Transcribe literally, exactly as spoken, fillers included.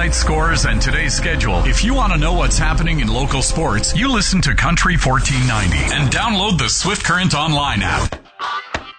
highlights, scores, and today's schedule. If you want to know what's happening in local sports, you listen to Country fourteen ninety and download the Swift Current Online app.